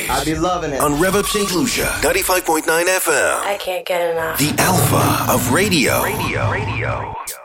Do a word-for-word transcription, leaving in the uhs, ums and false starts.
I be loving it. On Rev Up Saint Lucia, ninety-five point nine F M. I can't get enough. The alpha of radio. Radio. Radio.